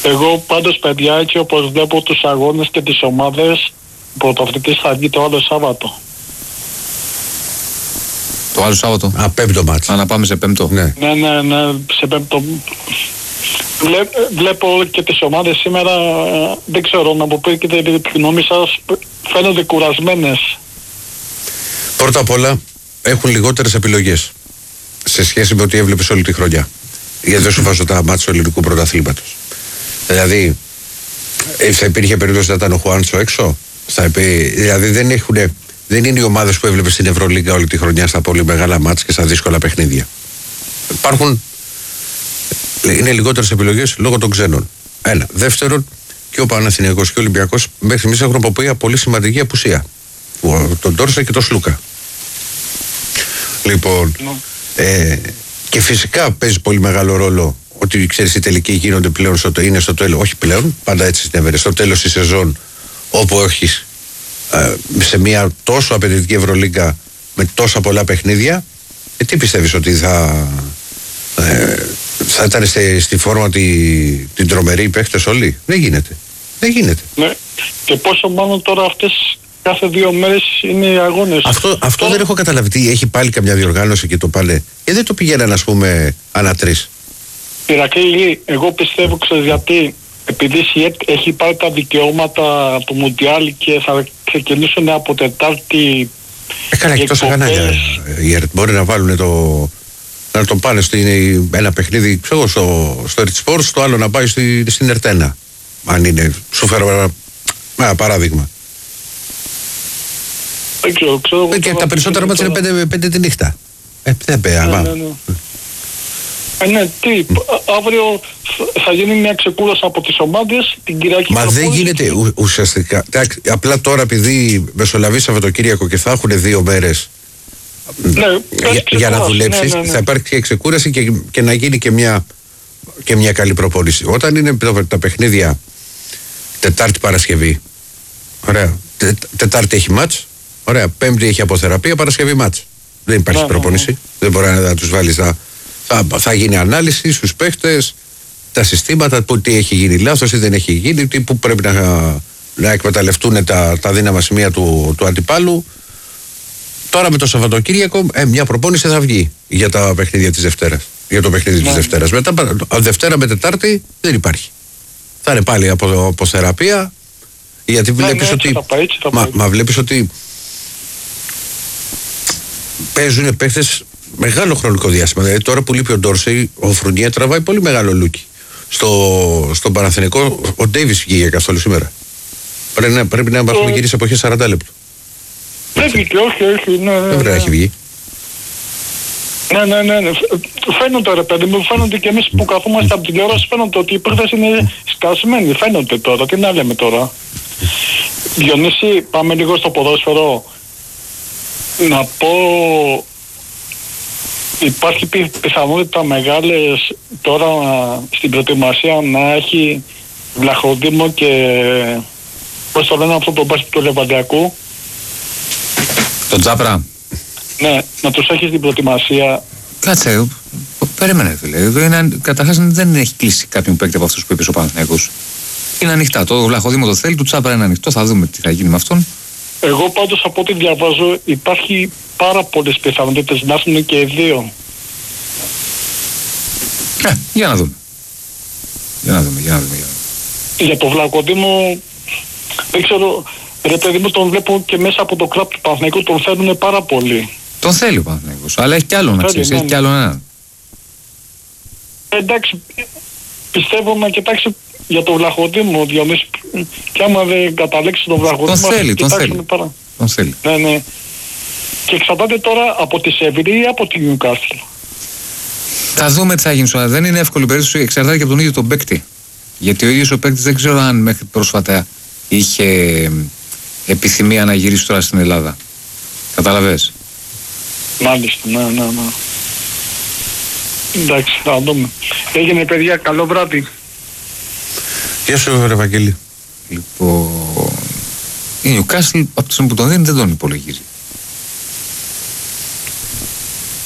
Εγώ πάντως, παιδιά, έτσι όπως βλέπω τους αγώνες και τις ομάδες, πρωταθλητής θα βγει το άλλο Σάββατο. Το άλλο Σάββατο. Πέμπτο μάτς. Να πάμε σε πέμπτο. Ναι, σε πέμπτο. Βλέπω και τις ομάδες σήμερα, δεν ξέρω, να μου πείτε και τη γνώμη σας, φαίνονται κουρασμένες. Πρώτα απ' όλα έχουν λιγότερες επιλογές σε σχέση με ό,τι έβλεπες όλη τη χρονιά. Γιατί δεν σου βάζω τα μάτς του ελληνικού πρωταθλήματος. Δηλαδή, θα υπήρχε περίπτωση να ήταν ο Χουάντσο έξω. Δηλαδή δεν είναι οι ομάδες που έβλεπες στην Ευρωλίγκα όλη τη χρονιά στα πολύ μεγάλα μάτς και στα δύσκολα παιχνίδια. Είναι λιγότερες επιλογές λόγω των ξένων. Ένα. Δεύτερον, και ο Παναθηναϊκός και ο Ολυμπιακός μέχρι στιγμής έχουν αποποιεί πολύ σημαντική απουσία. Τον Τόρσα και τον Σλούκα. Λοιπόν, και φυσικά παίζει πολύ μεγάλο ρόλο ότι ξέρεις οι τελικοί γίνονται πλέον είναι στο τέλος, όχι πλέον, πάντα έτσι συνέβαινε, στο τέλος της σεζόν, όπου έχεις σε μια τόσο απαιτητική Ευρωλίγκα με τόσα πολλά παιχνίδια, τι πιστεύεις ότι θα ήταν στη φόρμα την τρομερή οι παίχτες όλοι? Δεν γίνεται. Ναι. Και πόσο μάλλον τώρα αυτές κάθε 2 μέρες είναι οι αγώνες. Αυτό δεν έχω καταλάβει. Τι έχει πάλι καμιά διοργάνωση και το πάνε. Δεν το πηγαίναν, ας πούμε, ανά 3. Ηρακλή, εγώ πιστεύω, ξέρεις γιατί? Επειδή έχει πάρει τα δικαιώματα του Μουντιάλ και θα ξεκινήσουν από Τετάρτη. Καλά, έχει τόσα κανάλια. Μπορεί να βάλουν να το πάνε ένα παιχνίδι, ξέρω, στο Red Sports, το άλλο να πάει στην Ερτένα. Αν είναι, σου φέρω ένα παράδειγμα. Ξέρω, και τα περισσότερα μάτια είναι 5 τη νύχτα. Δεν πέρα. Ναι, αύριο θα γίνει μια ξεκούραση από τις ομάδες την Κυριακή. Μα δεν γίνεται ουσιαστικά. Απλά τώρα επειδή μεσολαβεί Σαββατοκύριακο και θα έχουν 2 μέρες για να δουλέψεις, θα υπάρξει και ξεκούραση και να γίνει και μια καλή προπόνηση. Όταν είναι τα παιχνίδια Τετάρτη Παρασκευή, ωραία, Τετάρτη έχει μάτς, ωραία, Πέμπτη έχει αποθεραπεία, Παρασκευή μάτς. Δεν υπάρχει προπόνηση. Δεν μπορεί να τους βάλεις θα γίνει ανάλυση στους παίχτες, τα συστήματα, τι έχει γίνει λάθος ή δεν έχει γίνει, που πρέπει να εκμεταλλευτούν τα δύναμα σημεία του αντιπάλου. Τώρα με το Σαββατοκύριακο μια προπόνηση θα βγει για τα παιχνίδια της Δευτέρας. Για το παιχνίδι της Δευτέρας. Μετά Δευτέρα με Τετάρτη δεν υπάρχει. Θα είναι πάλι από θεραπεία, γιατί βλέπεις ότι βλέπεις ότι παίζουν παίχτες μεγάλο χρονικό διάστημα. Δηλαδή τώρα που λείπει ο Ντόρσεϊ, ο Φρουνιέ τραβάει πολύ μεγάλο λούκι. Στον Παναθηναϊκό ο Ντέιβις βγήκε καθόλου σήμερα. Πρέπει να έχουμε γυρίσει εποχές 40 λεπτού. Δεν βγήκε, όχι. Ναι. Δεν πρέπει να έχει βγει. Ναι. Φαίνονται, ρε παιδί μου, φαίνονται και εμείς που καθόμαστε από την τηλεόραση, φαίνονται ότι οι παίχτες είναι σκασμένοι. Φαίνονται τώρα, τι να λέμε τώρα. Διονύση, πάμε λίγο στο ποδόσφαιρο. Να πω, υπάρχει πιθανότητα μεγάλες τώρα στην προετοιμασία να έχει Βλαχοδήμο και πώς το λένε αυτό το μπάσκετ του Λεβαντιακού. Το Τζάπρα. Ναι, να τους έχει στην προετοιμασία. Κάτσε, περίμενε φίλε. Καταρχάς δεν έχει κλείσει κάποιον παίκτη από αυτούς που είπε ο Παναθηναϊκός. Είναι ανοιχτά. Το Βλαχοδήμο το θέλει, του Τσάπρα είναι ανοιχτό. Θα δούμε τι θα γίνει με αυτόν. Εγώ πάντως από ό,τι διαβάζω υπάρχει πάρα πολλές πιθανότητες να έρθουν και οι 2. Για να δούμε. Για το Βλαχοδήμο δεν ξέρω, ρε παιδί μου, τον βλέπω και μέσα από το κράτο του Παναθηναϊκού, τον θέλουν πάρα πολύ. Τον θέλει ο Παναθηναϊκός, αλλά έχει κι άλλο να ξέρεις, έχει κι άλλο έναν. Εντάξει, πιστεύω να κοιτάξει για το Βλαχοδήμο, Διονύση, και άμα δεν καταλέξει τον Βλαχοδήμο, τον θέλει. Ναι. Και εξαρτάται τώρα από τη Σεβίλη ή από τη Νιουκάστλ. Θα δούμε τι θα γίνει. Δεν είναι εύκολη περίπτωση, εξαρτάται και από τον ίδιο τον παίκτη. Γιατί ο ίδιος ο παίκτης δεν ξέρω αν μέχρι πρόσφατα είχε επιθυμία να γυρίσει τώρα στην Ελλάδα. Κατάλαβες. Μάλιστα, ναι. Εντάξει, θα δούμε. Έγινε, παιδιά, καλό βράδυ. Γεια σου, ρε Βαγγέλη. Λοιπόν, η Νιουκάστλ από τη στιγμή που τον δίνει δεν τον υπολογίζει.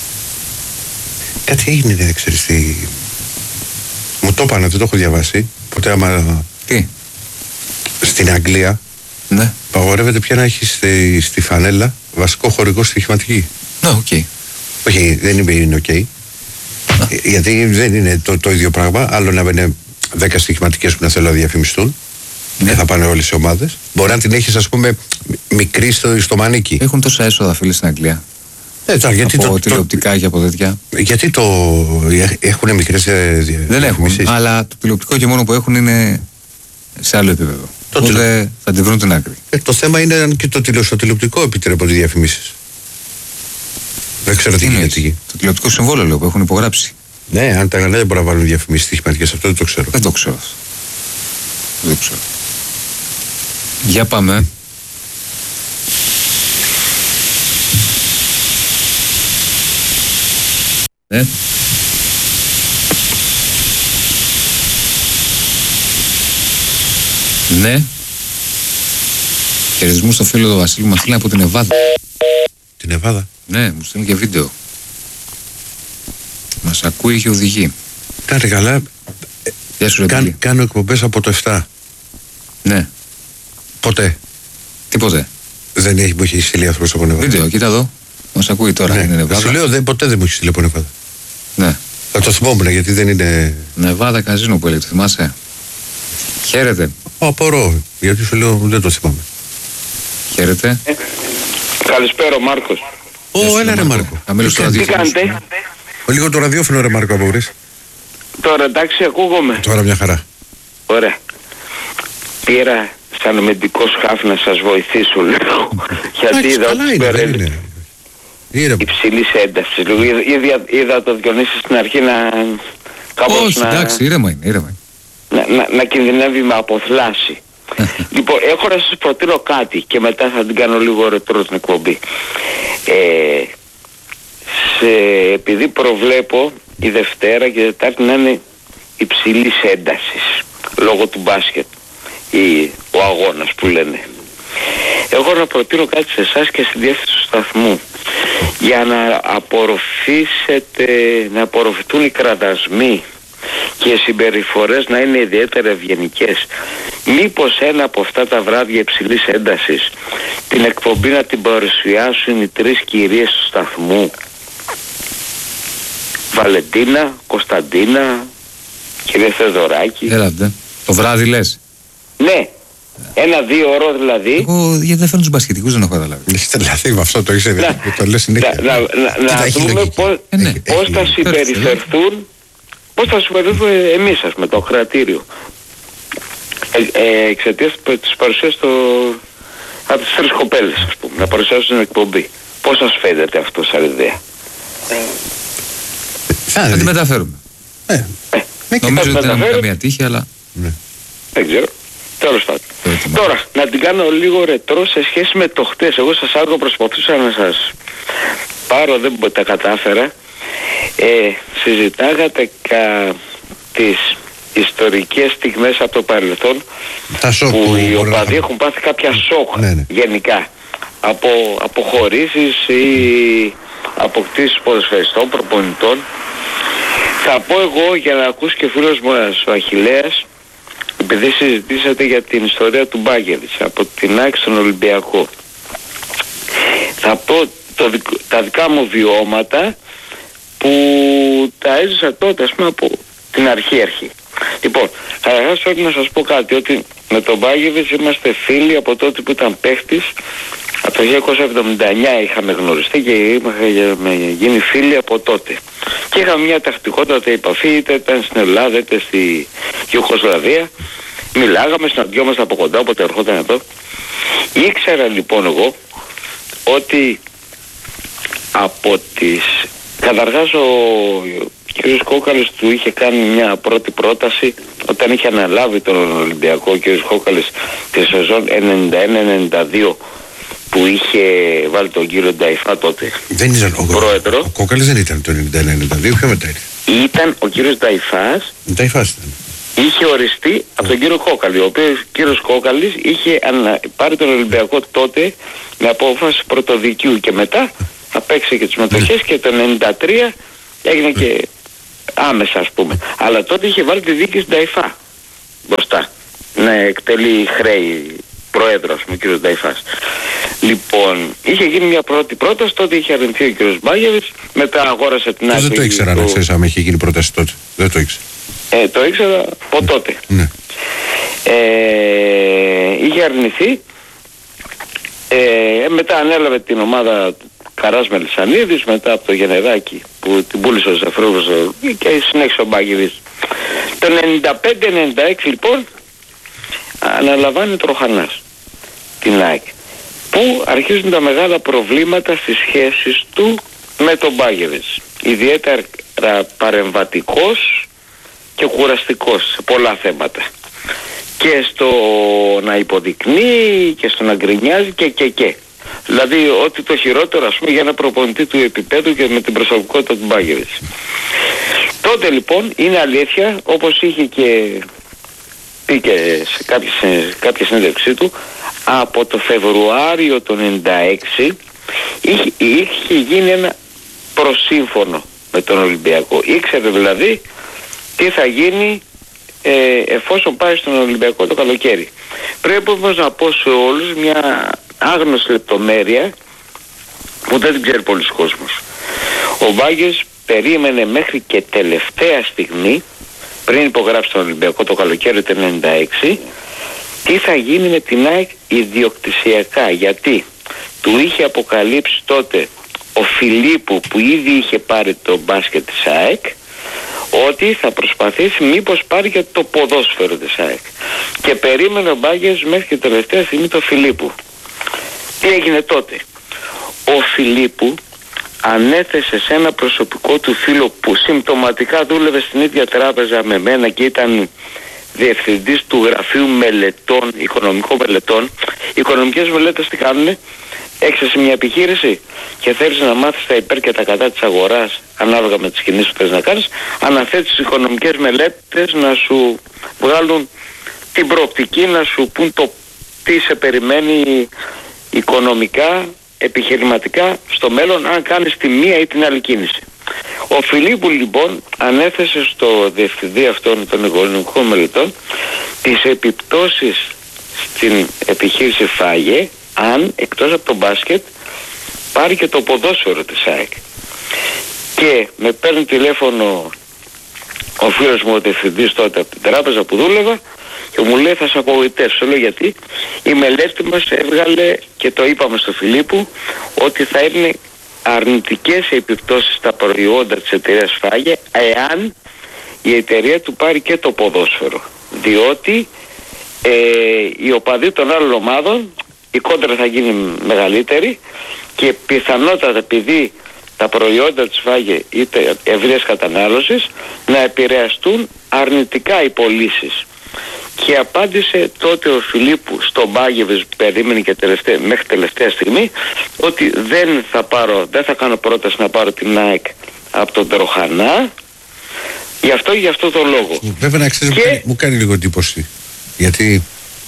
Κάτι έγινε, δεν ξέρεις τι. Μου το είπανε, δεν το έχω διαβάσει. ποτέ άμα... Τι? Στην Αγγλία, ναι, απαγορεύεται πια να έχει στη φανέλα βασικό χορηγό στοιχηματική. Ναι, οκ. Όχι, δεν είναι οκ. Γιατί δεν είναι το ίδιο πράγμα. Άλλο να είναι 10 στοιχηματικές που να θέλουν να διαφημιστούν. Δεν θα πάνε όλες οι ομάδες. Μπορεί να την έχεις, ας πούμε, μικρή στο μανίκι. Έχουν τόσα έσοδα, φίλοι, στην Αγγλία. Γιατί από τηλεοπτικά και από τέτοια. Γιατί έχουν μικρές δεν έχουν, αλλά το τηλεοπτικό και μόνο που έχουν είναι σε άλλο επίπεδο. Οπότε θα τη βρουν την άκρη. Το θέμα είναι αν και στο τηλεοπτικό επιτρέπονται διαφημίσεις. Δεν ξέρω τι γίνεται. Το τηλεοπτικό συμβόλαιο, λέω, που έχουν υπογράψει. Ναι, αν τα κανάλια μπορούν να βάλουν διαφημίσεις στοιχηματικές, αυτό δεν το ξέρω. Δεν το ξέρω. Δεν το ξέρω. Για πάμε. Ναι. Χαιρετισμού στο φίλο του Βασίλου, μας στείλει από την Εβάδα. Την Εβάδα? Ναι, μου στείλει και βίντεο. Μας ακούει και οδηγεί. Κάτε καλά. Κάνω εκπομπές από το 7. Ναι. Ποτέ. Τίποτε. Δεν μου έχει στείλει άνθρωπος από Εβάδα. Βίντεο, κοίτα εδώ. Μας ακούει τώρα. Ναι. Είναι Εβάδα. Σου λέω ποτέ δεν μου έχει στείλει από Εβάδα. Ναι. Θα το θυμόμουν γιατί δεν είναι. Νεβάδα Καζίνο που έλεγε, το θυμάσαι? Χαίρετε. Απορώ, γιατί σου λέω δεν το θυμάμαι. Χαίρετε. Καλησπέρα, ο Μάρκος. Έλα ρε Μάρκο. Τι κάνετε? Λίγο το ραδιόφωνο ρε Μάρκο, απογρείς. Τώρα εντάξει, ακούγομαι. Τώρα μια χαρά. Ωραία. Πήρα σαν αμυντικό σκάφη να σας βοηθήσω λίγο. Γιατί είδα υψηλής έντασης. Είδα το Διονύση στην αρχή να... Όχι, εντάξει, ήρεμα είναι. Να κινδυνεύει με αποθλάση. Λοιπόν, έχω να σας προτείνω κάτι και μετά θα την κάνω λίγο ρετρό την εκπομπή. Επειδή προβλέπω η Δευτέρα και η Τετάρτη να είναι υψηλής έντασης λόγω του μπάσκετ ή ο αγώνας που λένε, έχω να προτείνω κάτι σε εσάς και στη διεύθυνση του σταθμού για να απορροφηθούν οι κραδασμοί και οι συμπεριφορές να είναι ιδιαίτερα ευγενικές. Μήπως ένα από αυτά τα βράδια υψηλής έντασης την εκπομπή να την παρουσιάσουν οι τρεις κυρίες του σταθμού, Βαλεντίνα, Κωνσταντίνα, κυρία Θεοδωράκη. Έλατε. Το βράδυ λες? Ναι. 1-2 ώρο δηλαδή. Εγώ γιατί δεν φέρνω τους μπασκετικούς δεν έχω καταλάβει. Δηλαδή με αυτό το είσαι, το λες συνέχεια. Να δούμε πώς θα συμπεριφερθούν, πώς θα συμπεριφερθούν εμείς με το κρατήριο. Εξαιτίας της παρουσίας από τις τρεις κοπέλες, ας πούμε, να παρουσιάσουν την εκπομπή. Πώς σας φαίνεται αυτό σαν ιδέα? Θα τη μεταφέρουμε. Νομίζω ότι δεν έχουμε καμία τύχη, αλλά... Δεν ξέρω. Τέλος πάντων. Τώρα, να την κάνω λίγο ρετρό σε σχέση με το χτες. Εγώ σας άκουγα, προσπαθούσα να σας πάρω, δεν τα κατάφερα. Συζητάγατε τις ιστορικές στιγμές από το παρελθόν που οι οπαδοί έχουν πάθει κάποια σοκ γενικά από αποχωρήσεις ή αποκτήσεις ποδοσφαιριστών, προπονητών. Θα πω εγώ, για να ακούσει και ο φίλος μου ο Αχιλλέας, επειδή συζητήσατε για την ιστορία του Μπάγκεβιτς από την ΑΕΚ στον Ολυμπιακό, θα πω τα δικά μου βιώματα που τα έζησα τότε, ας πούμε, από την αρχή. Λοιπόν, καταρχάς πρέπει να σας πω κάτι, ότι με τον Μπάγκεβιτς είμαστε φίλοι από τότε που ήταν παίχτης. Από το 1979 είχαμε γνωριστεί και είχαμε γίνει φίλοι από τότε. Και είχαμε μια τακτικότατη επαφή, είτε ήταν στην Ελλάδα είτε στη Ιουγκοσλαβία. Μιλάγαμε, συναντιόμαστε από κοντά, όποτε ερχόταν εδώ. Ήξερα λοιπόν εγώ ότι από τις... Καταρχάς ο κ. Κόκαλης του είχε κάνει μια πρώτη πρόταση όταν είχε αναλάβει τον Ολυμπιακό. Ο κ. Κόκαλης τη σεζόν 91-92 που είχε βάλει τον κύριο Νταϊφά τότε δεν ήταν πρόεδρο. Ο Κόκαλης δεν ήταν το 91-92, πιο μετά ήταν ο κύριος Νταϊφάς. Νταϊφάς ήταν. Είχε οριστεί από τον κύριο Κόκαλη, ο οποίος κύριος Κόκαλης είχε πάρει τον Ολυμπιακό τότε με απόφαση πρωτοδικίου και μετά απέξε και τις μετοχές και το 93 έγινε και άμεσα, ας πούμε. Αλλά τότε είχε βάλει τη δίκη στην Νταϊφά. Ο να εκτελεί χρέη πρόεδρος με ο κ. Νταϊφάς. Λοιπόν, είχε γίνει μια πρώτη πρόταση, τότε είχε αρνηθεί ο κ. Μπάγεβιτς, μετά αγόρασε την άκρη. Δεν το ήξερα να ξέρεις άμα είχε γίνει πρόταση τότε. Δεν το ήξερα. Το ήξερα από τότε. Ναι. Είχε αρνηθεί. Μετά ανέλαβε την ομάδα Καράς Μελισσανίδης, μετά από το Γενεδάκι που την πούλησε ο Ζαφρούβος και συνέχισε ο Μπάγεβιτς. Το 95-96 λοιπόν αναλαμβάνει Τροχανάς την ΑΕΚ, που αρχίζουν τα μεγάλα προβλήματα στις σχέσεις του με τον Μπάγεβιτς, ιδιαίτερα παρεμβατικός και κουραστικός σε πολλά θέματα, και στο να υποδεικνύει και στο να γκρινιάζει και. Δηλαδή ότι το χειρότερο, ας πούμε, για ένα προπονητή του επίπεδου και με την προσωπικότητα του Μπάγεβιτς. Τότε λοιπόν είναι αλήθεια, όπως είχε και πει και σε κάποια συνέντευξή του, από το Φεβρουάριο του 96 είχε γίνει ένα προσύμφωνο με τον Ολυμπιακό. Ήξερε δηλαδή τι θα γίνει εφόσον πάει στον Ολυμπιακό το καλοκαίρι. Πρέπει όμως να πω σε όλους μια άγνωστη λεπτομέρεια που δεν την ξέρει πολλοί κόσμος. Ο Μπάγκες περίμενε μέχρι και τελευταία στιγμή, πριν υπογράψει τον Ολυμπιακό το καλοκαίρι του 96, τι θα γίνει με την ΑΕΚ ιδιοκτησιακά. Γιατί του είχε αποκαλύψει τότε ο Φιλίππου, που ήδη είχε πάρει το μπάσκετ της ΑΕΚ, ότι θα προσπαθήσει μήπως πάρει και το ποδόσφαιρο της ΑΕΚ. Και περίμενε ο Μπάγκες μέχρι και τελευταία στιγμή το Φιλίππου. Τι έγινε τότε? Ο Φιλίππου ανέθεσε σε ένα προσωπικό του φίλο που συμπτωματικά δούλευε στην ίδια τράπεζα με μένα και ήταν διευθυντής του γραφείου μελετών, οικονομικών μελετών. Οι οικονομικές μελέτες τι κάνουνε? Έχεις εσύ μια επιχείρηση και θέλεις να μάθεις τα υπέρ και τα κατά της αγοράς ανάλογα με τις κινήσεις που θες να κάνεις, αναθέτεις τις οικονομικές μελέτες να σου βγάλουν την προοπτική, να σου πούν το τι σε περιμένει οικονομικά, επιχειρηματικά στο μέλλον, αν κάνεις τη μία ή την άλλη κίνηση. Ο Φιλίππου λοιπόν ανέθεσε στο διευθυντή αυτών των οικονομικών μελετών τις επιπτώσεις στην επιχείρηση Φάγε αν εκτός από το μπάσκετ πάρει και το ποδόσφαιρο της ΑΕΚ. Και με παίρνει τηλέφωνο ο φίλος μου ο διευθυντής τότε από την τράπεζα που δούλευα και μου λέει θα σε απογοητεύσω. Λέω γιατί? Η μελέτη μας έβγαλε και το είπαμε στο Φιλίππου ότι θα είναι αρνητικές επιπτώσεις στα προϊόντα της εταιρείας Φάγε εάν η εταιρεία του πάρει και το ποδόσφαιρο, διότι οι οπαδοί των άλλων ομάδων, η κόντρα θα γίνει μεγαλύτερη και πιθανότατα επειδή τα προϊόντα της Φάγε είτε ευρείας κατανάλωσης να επηρεαστούν αρνητικά οι πωλήσεις. Και απάντησε τότε ο Φιλίππου στον Μπάγεβιτς που περίμενε και μέχρι τελευταία στιγμή ότι δεν θα κάνω πρόταση να πάρω την ΑΕΚ από τον Τροχανά γι' αυτό το λόγο. Βέβαια να ξέρεις μου κάνει λίγο εντύπωση γιατί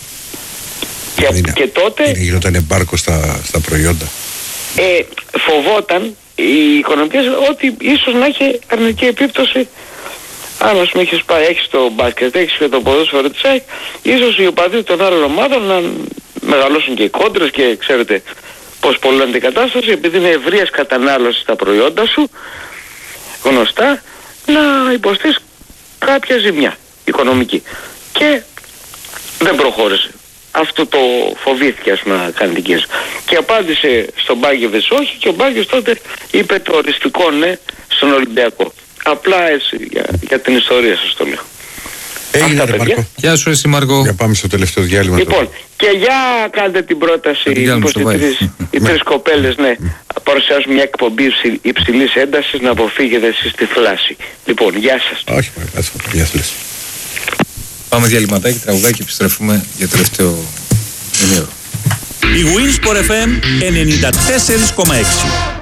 και τότε γινόταν εμπάρκο στα προϊόντα. Φοβόταν οι οικονομικές ότι ίσως να έχει αρνητική επίπτωση. Αν ας πούμε έχεις το μπάσκετ, έχεις και το ποδόσφαιρο της ΑΕΚ, ίσως οι οπαδοί των άλλων ομάδων να μεγαλώσουν και οι κόντρες και ξέρετε πως πολλώνεται η κατάσταση, επειδή είναι ευρείας κατανάλωση στα προϊόντα σου, γνωστά, να υποστείς κάποια ζημιά οικονομική. Και δεν προχώρησε. Αυτό το φοβήθηκε να κάνει την κίνηση. Και απάντησε στον Μπάγεβιτς όχι και ο Μπάγεβιτς τότε είπε το οριστικό ναι στον Ολυμπιακό. Απλά έτσι για την ιστορία σας το λέω. Έγινε ρε Μάρκο. Γεια σου εσύ Μάρκο. Για πάμε στο τελευταίο διάλειμμα. Λοιπόν, και για κάντε την πρόταση οι τρεις κοπέλες παρουσιάζουν μια εκπομπή υψηλής έντασης να αποφύγετε εσείς τη θλάση. Λοιπόν, γεια σας. Όχι, γεια σας. Πάμε διαλυματάκι, τραγουδάκι, επιστρέφουμε για τελευταίο ενίωρο. Η Winsport FM 94,6.